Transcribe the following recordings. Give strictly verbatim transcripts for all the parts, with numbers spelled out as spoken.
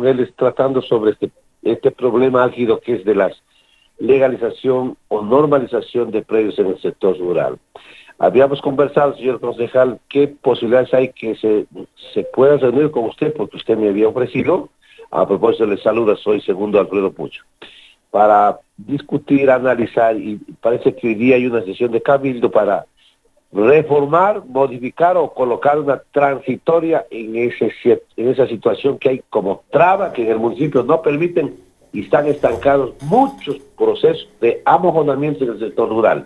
con él es tratando sobre este, este problema álgido que es de la legalización o normalización de predios en el sector rural. Habíamos conversado, señor concejal, qué posibilidades hay que se, se pueda reunir con usted, porque usted me había ofrecido, a propósito le saluda, soy segundo Alfredo Pucho, para discutir, analizar, y parece que hoy día hay una sesión de cabildo para reformar, modificar o colocar una transitoria en, ese, en esa situación que hay como traba, que en el municipio no permiten y están estancados muchos procesos de amojonamiento en el sector rural.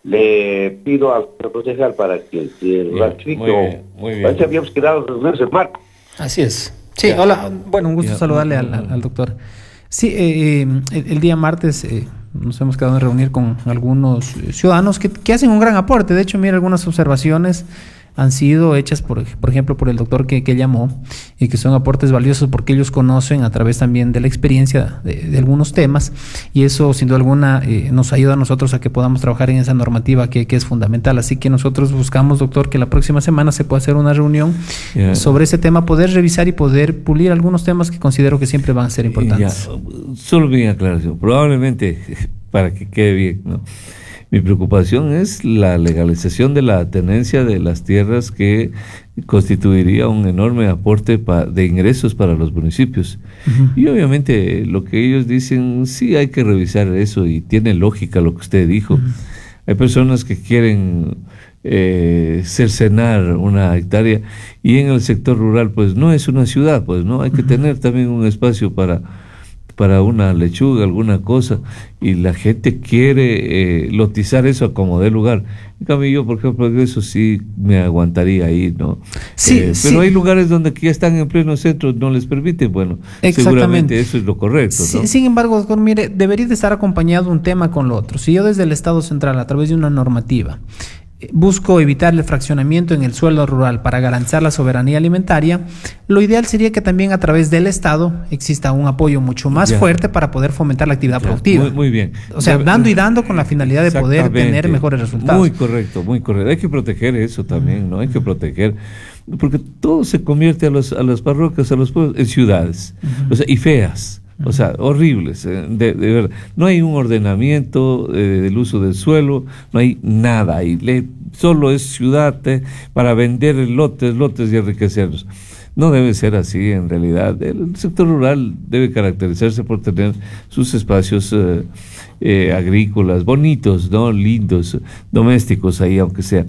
Le pido al concejal para que se ratifique. Muy bien, muy bien. Parece que habíamos quedado reunidos en marco. Así es. Sí, ya. Hola, bueno, un gusto ya. saludarle al, al, al doctor. Sí, eh, el, el día martes eh, nos hemos quedado en reunir con algunos ciudadanos que, que hacen un gran aporte. De hecho, mira, algunas observaciones han sido hechas, por, por ejemplo, por el doctor que, que llamó, y que son aportes valiosos porque ellos conocen a través también de la experiencia de, de algunos temas, y eso sin duda alguna eh, nos ayuda a nosotros a que podamos trabajar en esa normativa que, que es fundamental. Así que nosotros buscamos, doctor, que la próxima semana se pueda hacer una reunión yeah. sobre ese tema, poder revisar y poder pulir algunos temas que considero que siempre van a ser importantes. Yeah. Solo bien aclaración, probablemente para que quede bien, ¿no? Mi preocupación es la legalización de la tenencia de las tierras, que constituiría un enorme aporte pa, de ingresos para los municipios. Uh-huh. Y obviamente lo que ellos dicen, sí hay que revisar eso, y tiene lógica lo que usted dijo. Uh-huh. Hay personas que quieren eh, cercenar una hectárea, y en el sector rural pues no es una ciudad, pues no hay que uh-huh. tener también un espacio para para una lechuga, alguna cosa, y la gente quiere eh, lotizar eso a como dé lugar. En cambio yo, por ejemplo, eso sí me aguantaría ahí, ¿no? Sí, eh, sí. Pero hay lugares donde ya están en pleno centro, no les permiten, bueno, seguramente eso es lo correcto, ¿no? Sí, sin embargo, doctor, mire, debería de estar acompañado un tema con lo otro. Si yo desde el Estado Central, a través de una normativa, busco evitar el fraccionamiento en el suelo rural para garantizar la soberanía alimentaria, lo ideal sería que también a través del Estado exista un apoyo mucho más ya. fuerte para poder fomentar la actividad ya. productiva. Muy, muy bien. O sea, dando y dando con la finalidad de poder tener mejores resultados. Muy correcto, muy correcto. Hay que proteger eso también, ¿no? Hay que proteger, porque todo se convierte a, los, a las parroquias, a los pueblos, en ciudades, uh-huh. o sea, y feas. O sea, horribles, de, de verdad. No hay un ordenamiento eh, del uso del suelo, no hay nada ahí. Le, solo es ciudad eh, para vender lotes, lotes y enriquecerlos. No debe ser así en realidad. El sector rural debe caracterizarse por tener sus espacios eh, eh, agrícolas, bonitos, ¿no? Lindos, domésticos ahí, aunque sea.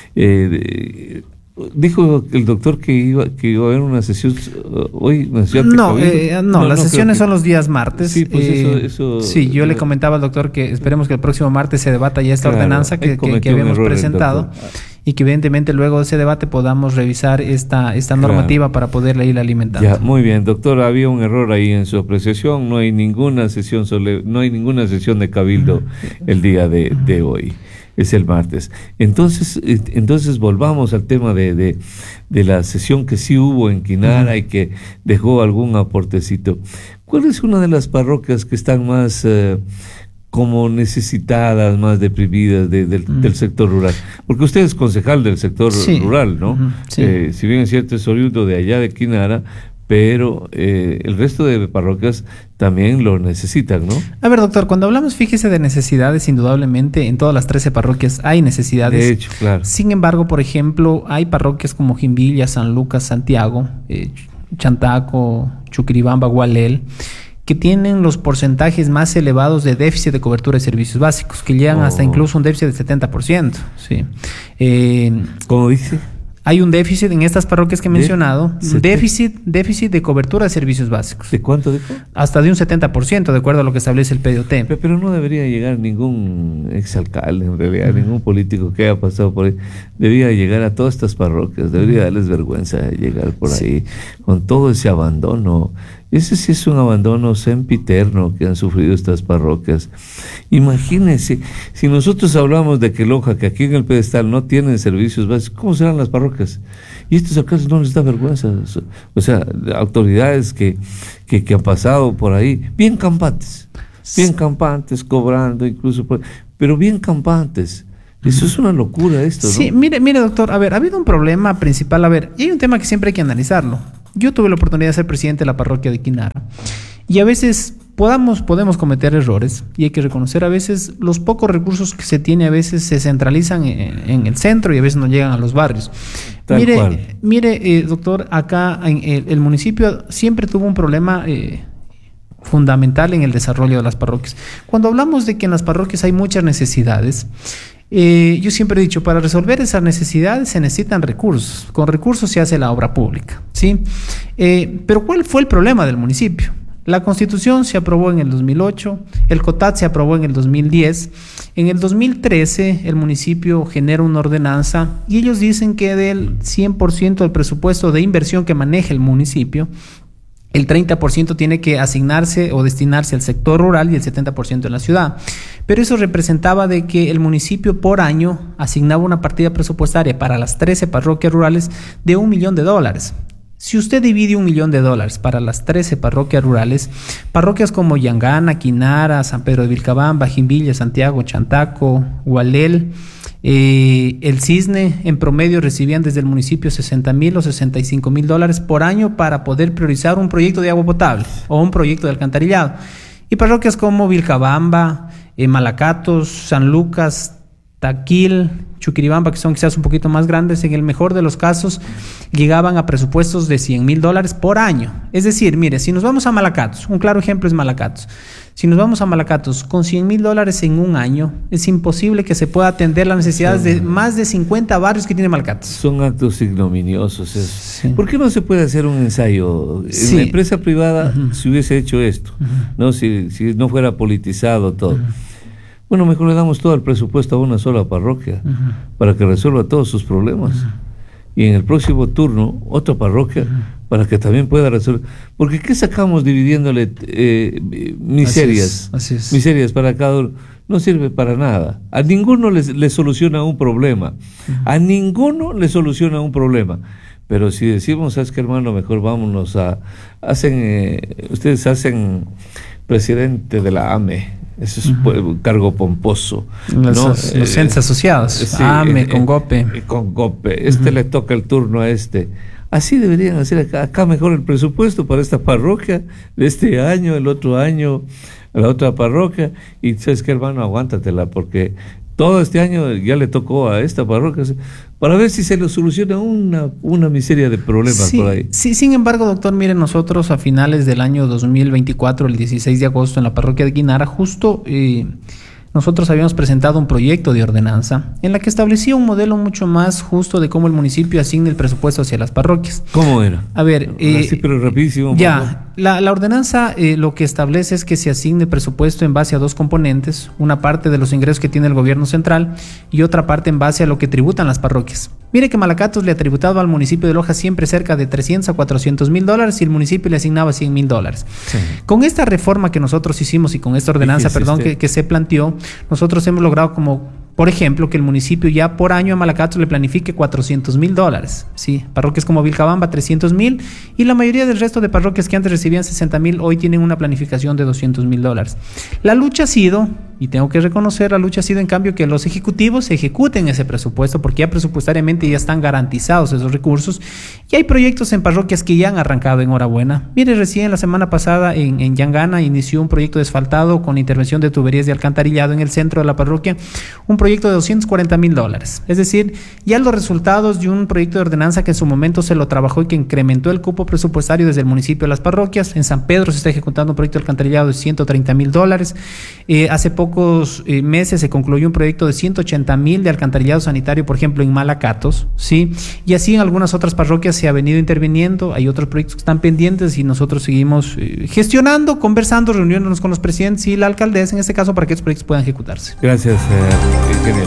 Eh, de, Dijo el doctor que iba que iba a haber una sesión uh, hoy. Una sesión no, eh, no, no, las no sesiones que... son los días martes. Sí, pues eh, eso, eso. Sí, yo eh, le comentaba al doctor que esperemos que el próximo martes se debata ya esta claro, ordenanza que, que, que habíamos presentado, y que evidentemente luego de ese debate podamos revisar esta esta normativa claro. para poderla ir alimentando. Ya, muy bien, doctor, había un error ahí en su apreciación. No hay ninguna sesión sole, no hay ninguna sesión de cabildo uh-huh. el día de, de hoy. Es el martes. Entonces, entonces volvamos al tema de, de, de la sesión que sí hubo en Quinara uh-huh. y que dejó algún aportecito. ¿Cuál es una de las parroquias que están más eh, como necesitadas, más deprimidas de, de, uh-huh. del sector rural? Porque usted es concejal del sector sí. rural, ¿no? Uh-huh. Sí. Eh, si bien es cierto, es oriundo de allá de Quinara, pero eh, el resto de parroquias también lo necesitan, ¿no? A ver, doctor, cuando hablamos, fíjese, de necesidades, indudablemente en todas las trece parroquias hay necesidades. De hecho, claro. Sin embargo, por ejemplo, hay parroquias como Jimbilla, San Lucas, Santiago, eh, Chantaco, Chuquiribamba, Gualel, que tienen los porcentajes más elevados de déficit de cobertura de servicios básicos, que llegan oh. hasta incluso un déficit del setenta por ciento. Sí. Eh, ¿Cómo dice? Hay un déficit en estas parroquias que he mencionado, de, déficit déficit de cobertura de servicios básicos. ¿De cuánto dijo? Hasta de un setenta por ciento, de acuerdo a lo que establece el P D O T. Pero, pero no debería llegar ningún exalcalde, en realidad, uh-huh. ningún político que haya pasado por ahí. Debería llegar a todas estas parroquias, debería uh-huh. darles vergüenza llegar por sí. ahí, con todo ese abandono. Ese sí es un abandono sempiterno que han sufrido estas parroquias. Imagínense, si nosotros hablamos de que Loja, que aquí en el pedestal no tienen servicios básicos, ¿cómo serán las parroquias? Y estos alcaldes no les da vergüenza. O sea, autoridades que, que, que han pasado por ahí, bien campantes, bien campantes, cobrando incluso, por, pero bien campantes. Eso es una locura esto, ¿no? Sí, mire, mire, doctor, a ver, ha habido un problema principal, a ver, y hay un tema que siempre hay que analizarlo. Yo tuve la oportunidad de ser presidente de la parroquia de Quinara y a veces podamos, podemos cometer errores y hay que reconocer a veces los pocos recursos que se tiene a veces se centralizan en, en el centro y a veces no llegan a los barrios. Tal mire, cual. mire eh, doctor, acá en el, el municipio siempre tuvo un problema eh, fundamental en el desarrollo de las parroquias. Cuando hablamos de que en las parroquias hay muchas necesidades, eh, yo siempre he dicho, para resolver esas necesidades se necesitan recursos. Con recursos se hace la obra pública, ¿sí? Eh, pero ¿cuál fue el problema del municipio? La Constitución se aprobó en el dos mil ocho, el COTAD se aprobó en el dos mil diez, en el dos mil trece el municipio genera una ordenanza y ellos dicen que del cien por ciento del presupuesto de inversión que maneja el municipio, el treinta por ciento tiene que asignarse o destinarse al sector rural y el setenta por ciento en la ciudad. Pero eso representaba de que el municipio por año asignaba una partida presupuestaria para las trece parroquias rurales de un millón de dólares. Si usted divide un millón de dólares para las trece parroquias rurales, parroquias como Yangana, Quinara, San Pedro de Vilcabamba, Jimbilla, Santiago, Chantaco, Hualel, eh, El Cisne, en promedio recibían desde el municipio sesenta mil o sesenta y cinco mil dólares por año para poder priorizar un proyecto de agua potable o un proyecto de alcantarillado. Y parroquias como Vilcabamba, eh, Malacatos, San Lucas, Taquil, Chuquiribamba, que son quizás un poquito más grandes, en el mejor de los casos llegaban a presupuestos de cien mil dólares por año. Es decir, mire, si nos vamos a Malacatos, un claro ejemplo es Malacatos, si nos vamos a Malacatos con cien mil dólares en un año, es imposible que se pueda atender las necesidades sí. de más de cincuenta barrios que tiene Malacatos. Son actos ignominiosos. Sí. ¿Por qué no se puede hacer un ensayo? En sí. la empresa privada uh-huh. se hubiese hecho esto, uh-huh. ¿no? Si, si no fuera politizado todo. Uh-huh. Bueno, mejor le damos todo el presupuesto a una sola parroquia uh-huh. para que resuelva todos sus problemas. Uh-huh. Y en el próximo turno, otra parroquia uh-huh. para que también pueda resolver. Porque ¿qué sacamos dividiéndole eh, miserias? Así es, así es. Miserias para cada uno. No sirve para nada. A ninguno le, le soluciona un problema. Uh-huh. A ninguno le soluciona un problema. Pero si decimos, ¿sabes qué, hermano? Mejor vámonos a... hacen eh, ustedes hacen presidente de la A M E. Eso es uh-huh. un cargo pomposo. Los, ¿no? los eh, entes asociados, sí, A M E, eh, con GOPE. Eh, con GOPE. Este uh-huh. le toca el turno a este. Así deberían hacer acá, acá mejor el presupuesto para esta parroquia de este año, el otro año, la otra parroquia. Y sabes qué, hermano, aguántatela, porque todo este año ya le tocó a esta parroquia, para ver si se le soluciona una, una miseria de problemas sí, por ahí. Sí, sin embargo, doctor, miren, nosotros a finales del año dos mil veinticuatro, el dieciséis de agosto, en la parroquia de Quinara, justo eh, nosotros habíamos presentado un proyecto de ordenanza en la que establecía un modelo mucho más justo de cómo el municipio asigna el presupuesto hacia las parroquias. ¿Cómo era? A ver, eh, sí, pero rapidísimo. Ya, la, la ordenanza eh, lo que establece es que se asigne presupuesto en base a dos componentes, una parte de los ingresos que tiene el gobierno central y otra parte en base a lo que tributan las parroquias. Mire que Malacatos le ha tributado al municipio de Loja siempre cerca de trescientos a cuatrocientos mil dólares y el municipio le asignaba cien mil dólares. Sí. Con esta reforma que nosotros hicimos y con esta ordenanza, perdón, que, que se planteó, nosotros hemos logrado como... Por ejemplo, que el municipio ya por año a Malacatos le planifique cuatrocientos mil dólares. Sí, parroquias como Vilcabamba, trescientos mil. Y la mayoría del resto de parroquias que antes recibían sesenta mil, hoy tienen una planificación de doscientos mil dólares. La lucha ha sido, y tengo que reconocer, la lucha ha sido en cambio que los ejecutivos ejecuten ese presupuesto, porque ya presupuestariamente ya están garantizados esos recursos. Y hay proyectos en parroquias que ya han arrancado, enhorabuena. Mire, recién la semana pasada en, en Yangana inició un proyecto de asfaltado con intervención de tuberías de alcantarillado en el centro de la parroquia. Un proyecto de doscientos cuarenta mil dólares. Es decir, ya los resultados de un proyecto de ordenanza que en su momento se lo trabajó y que incrementó el cupo presupuestario desde el municipio a las parroquias. En San Pedro se está ejecutando un proyecto de alcantarillado de ciento treinta mil dólares. Eh, hace pocos eh, meses se concluyó un proyecto de ciento ochenta mil de alcantarillado sanitario, por ejemplo, en Malacatos, ¿sí? Y así en algunas otras parroquias se ha venido interviniendo. Hay otros proyectos que están pendientes y nosotros seguimos eh, gestionando, conversando, reuniéndonos con los presidentes y la alcaldesa, en este caso, para que estos proyectos puedan ejecutarse. Gracias, eh, ingeniero.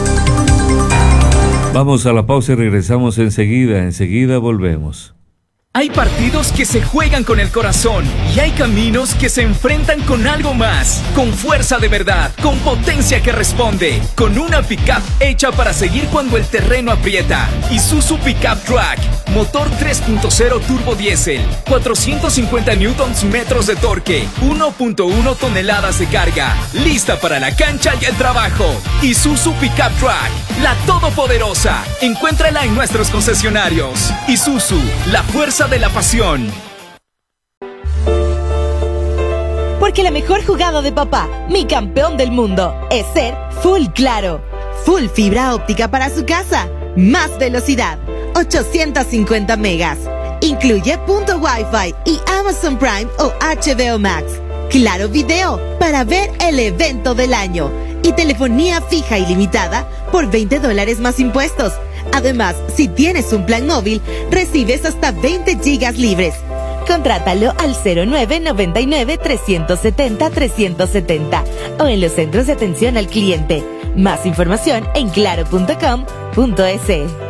Vamos a la pausa y regresamos enseguida, enseguida volvemos. Hay partidos que se juegan con el corazón y hay caminos que se enfrentan con algo más, con fuerza de verdad, con potencia que responde, con una pickup hecha para seguir cuando el terreno aprieta. Isuzu Pickup Track, motor tres punto cero turbo diésel, cuatrocientos cincuenta newtons metros de torque, uno punto uno toneladas de carga, lista para la cancha y el trabajo. Isuzu Pickup Track, la todopoderosa. Encuéntrala en nuestros concesionarios. Isuzu, la fuerza de la pasión. Porque la mejor jugada de papá, mi campeón del mundo, es ser Full Claro. Full fibra óptica para su casa. Más velocidad, ochocientos cincuenta megas. Incluye punto Wi-Fi y Amazon Prime o H B O Max. Claro Video para ver el evento del año. Y telefonía fija ilimitada por veinte dólares más impuestos. Además, si tienes un plan móvil, recibes hasta veinte gigas libres. Contrátalo al cero nueve noventa y nueve trescientos setenta trescientos setenta o en los centros de atención al cliente. Más información en claro punto com punto es.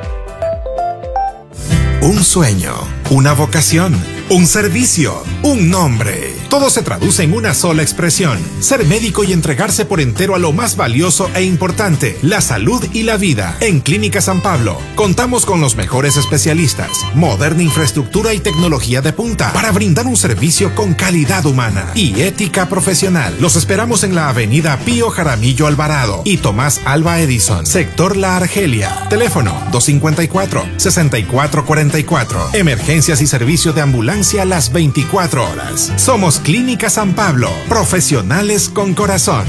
Un sueño, una vocación, un servicio, un nombre. Todo se traduce en una sola expresión: ser médico y entregarse por entero a lo más valioso e importante, la salud y la vida. En Clínica San Pablo contamos con los mejores especialistas, moderna infraestructura y tecnología de punta para brindar un servicio con calidad humana y ética profesional. Los esperamos en la avenida Pío Jaramillo Alvarado y Tomás Alba Edison, sector La Argelia. Teléfono dos cinco cuatro, seis cuatro cuatro cuatro. Emergencias y servicio de ambulancia las veinticuatro horas. Somos Clínica San Pablo, profesionales con corazón.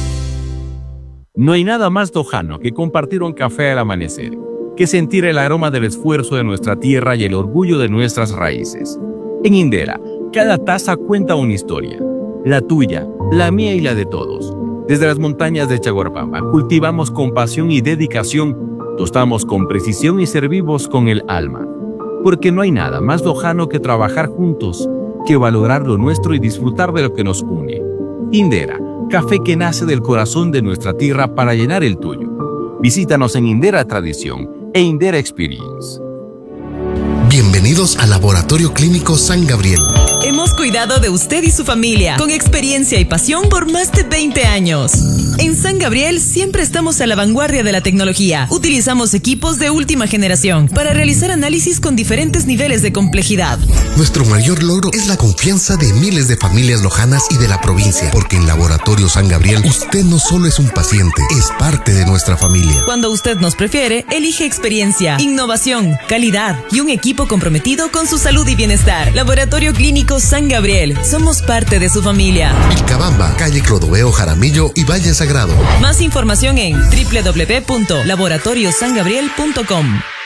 No hay nada más lojano que compartir un café al amanecer, que sentir el aroma del esfuerzo de nuestra tierra y el orgullo de nuestras raíces. En Indera, cada taza cuenta una historia, la tuya, la mía y la de todos. Desde las montañas de Chaguarpamba cultivamos con pasión y dedicación, tostamos con precisión y servimos con el alma. Porque no hay nada más lojano que trabajar juntos, que valorar lo nuestro y disfrutar de lo que nos une. Indera, café que nace del corazón de nuestra tierra para llenar el tuyo. Visítanos en Indera Tradición e Indera Experience. Bienvenidos al Laboratorio Clínico San Gabriel. Hemos cuidado de usted y su familia con experiencia y pasión por más de veinte años. En San Gabriel siempre estamos a la vanguardia de la tecnología. Utilizamos equipos de última generación para realizar análisis con diferentes niveles de complejidad. Nuestro mayor logro es la confianza de miles de familias lojanas y de la provincia, porque en Laboratorio San Gabriel usted no solo es un paciente, es parte de nuestra familia. Cuando usted nos prefiere, elige experiencia, innovación, calidad y un equipo comprometido con su salud y bienestar. Laboratorio Clínico San Gabriel. Somos parte de su familia. Vilcabamba, calle Clodoveo Jaramillo y Valle Sagrado. Más información en doble u doble u doble u punto laboratorio san gabriel punto com.